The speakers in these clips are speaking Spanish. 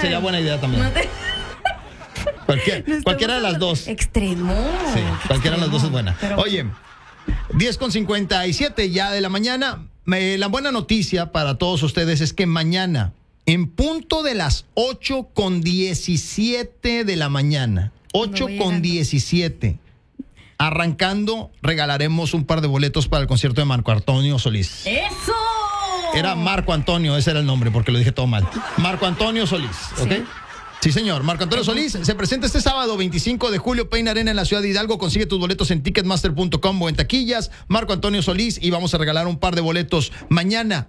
sería buena idea también. Cualquiera de las dos. Extremo. Sí, cualquiera de las dos es buena. Pero... Oye, 10:57 ya de la mañana. La buena noticia para todos ustedes es que mañana, en punto de las 8:17 de la mañana, 8:17, arrancando, regalaremos un par de boletos para el concierto de Marco Antonio Solís. ¡Eso! Era Marco Antonio, ese era el nombre, porque lo dije todo mal. Marco Antonio Solís, ¿ok? Sí. Sí, señor. Marco Antonio Solís se presenta este sábado 25 de julio, Pain Arena en la ciudad de Hidalgo. Consigue tus boletos en ticketmaster.com o en taquillas. Marco Antonio Solís, y vamos a regalar un par de boletos mañana,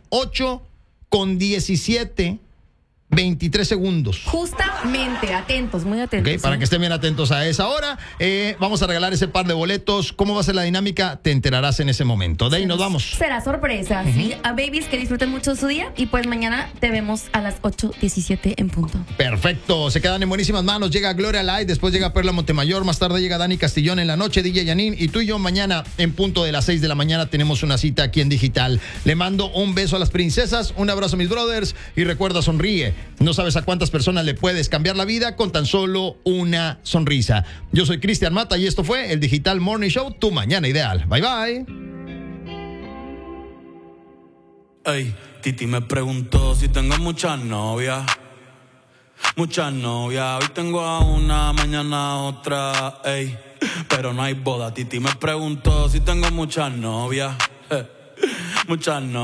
8:17, 23 segundos. Justamente, atentos, muy atentos. Okay, para que estén bien atentos a esa hora. Vamos a regalar ese par de boletos. ¿Cómo va a ser la dinámica? Te enterarás en ese momento. De ahí nos vamos. Será sorpresa. Sí, a babies, que disfruten mucho su día. Y pues mañana te vemos a las 8:17 en punto. Perfecto. Se quedan en buenísimas manos. Llega Gloria Light, después llega Perla Montemayor. Más tarde llega Dani Castillón en la noche, DJ Yanin. Y tú y yo mañana en punto de las 6 de la mañana tenemos una cita aquí en Digital. Le mando un beso a las princesas, un abrazo a mis brothers y recuerda, sonríe. No sabes a cuántas personas le puedes cambiar la vida con tan solo una sonrisa. Yo soy Cristian Mata y esto fue el Digital Morning Show, tu mañana ideal. Bye, bye. Ey, Titi me preguntó si tengo muchas novias. Muchas novias. Hoy tengo a una, mañana a otra. Ey, pero no hay boda. Titi me preguntó si tengo muchas novias. Muchas novias.